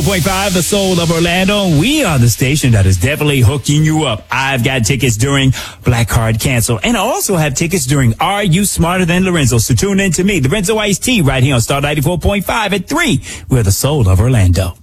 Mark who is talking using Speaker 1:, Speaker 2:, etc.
Speaker 1: .5, the soul of Orlando. We are the station that is definitely hooking you up. I've got tickets during Black Card Cancel, and I also have tickets during Are You Smarter Than Lorenzo? So tune in to me, Lorenzo Ice-T, right here on Star 94.5 at 3. We're the soul of Orlando.